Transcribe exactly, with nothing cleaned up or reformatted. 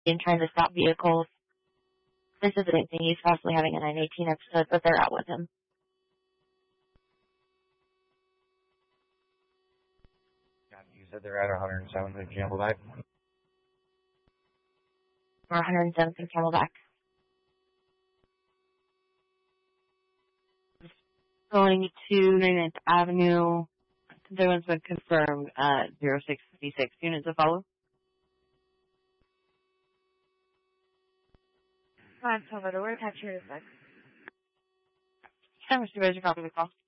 and trying to stop vehicles. This is the same thing. He's possibly having a nine eighteen episode, but they're out with him. You said they're at one hundred seventh and Camelback? Or one hundred seventh and Camelback. Going to ninety-ninth Avenue. There one's been confirmed uh zero six fifty-six units to follow. Five Salvador, capture this back. Time supervisor, copy the call.